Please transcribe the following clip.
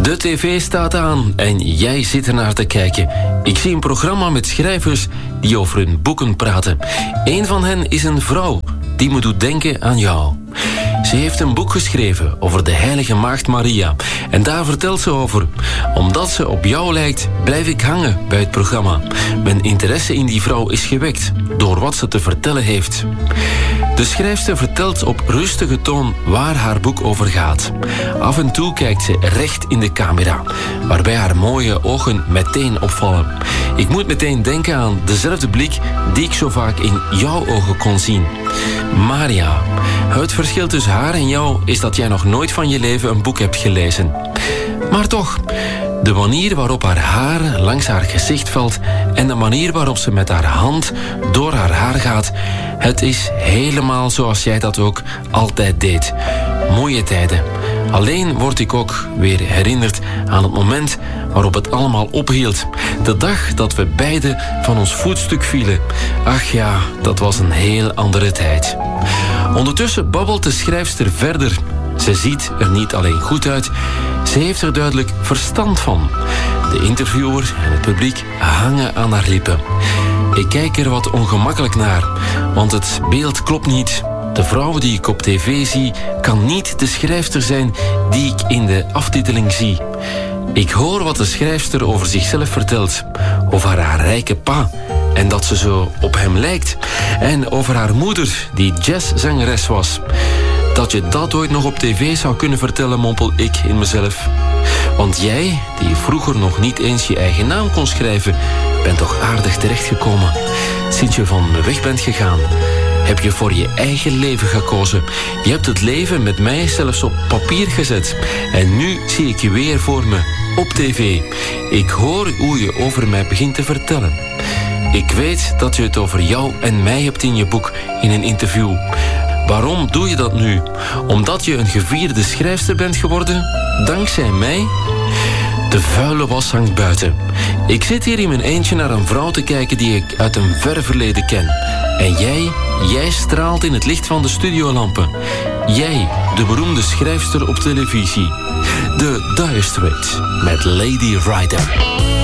De tv staat aan en jij zit ernaar te kijken. Ik zie een programma met schrijvers die over hun boeken praten. Eén van hen is een vrouw die me doet denken aan jou. Ze heeft een boek geschreven over de heilige maagd Maria. En daar vertelt ze over. Omdat ze op jou lijkt, blijf ik hangen bij het programma. Mijn interesse in die vrouw is gewekt door wat ze te vertellen heeft. De schrijfster vertelt op rustige toon waar haar boek over gaat. Af en toe kijkt ze recht in de camera, waarbij haar mooie ogen meteen opvallen. Ik moet meteen denken aan dezelfde blik die ik zo vaak in jouw ogen kon zien. Maria, het verschil tussen haar en jou is dat jij nog nooit van je leven een boek hebt gelezen. Maar toch, de manier waarop haar haar langs haar gezicht valt en de manier waarop ze met haar hand door haar haar gaat, het is helemaal zoals jij dat ook altijd deed. Mooie tijden. Alleen word ik ook weer herinnerd aan het moment waarop het allemaal ophield. De dag dat we beiden van ons voetstuk vielen. Ach ja, dat was een heel andere tijd. Ondertussen babbelt de schrijfster verder. Ze ziet er niet alleen goed uit, ze heeft er duidelijk verstand van. De interviewer en het publiek hangen aan haar lippen. Ik kijk er wat ongemakkelijk naar, want het beeld klopt niet. De vrouw die ik op tv zie, kan niet de schrijfster zijn die ik in de aftiteling zie. Ik hoor wat de schrijfster over zichzelf vertelt, over haar rijke pa en dat ze zo op hem lijkt, en over haar moeder die jazzzangeres was. Dat je dat ooit nog op tv zou kunnen vertellen, mompel ik in mezelf. Want jij, die vroeger nog niet eens je eigen naam kon schrijven, bent toch aardig terechtgekomen. Sinds je van me weg bent gegaan, heb je voor je eigen leven gekozen. Je hebt het leven met mij zelfs op papier gezet. En nu zie ik je weer voor me, op tv. Ik hoor hoe je over mij begint te vertellen. Ik weet dat je het over jou en mij hebt in je boek, in een interview. Waarom doe je dat nu? Omdat je een gevierde schrijfster bent geworden? Dankzij mij? De vuile was hangt buiten. Ik zit hier in mijn eentje naar een vrouw te kijken die ik uit een ver verleden ken. En jij straalt in het licht van de studiolampen. Jij, de beroemde schrijfster op televisie. De Dire Straits met Lady Rider.